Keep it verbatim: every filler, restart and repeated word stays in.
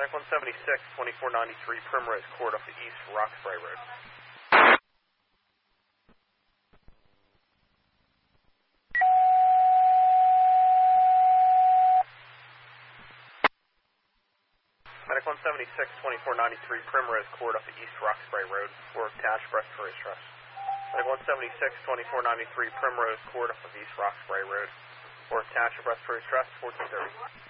Medic one seventy-six, twenty-four ninety-three Primrose Court off the East Roxbury Road. Medic one seventy-six, twenty-four ninety-three Primrose Court off the East Roxbury Road. We're attached respiratory stress. Medic one seventy-six, twenty-four ninety-three Primrose Court off of East Roxbury Road. We're attached respiratory stress, fourteen thirty.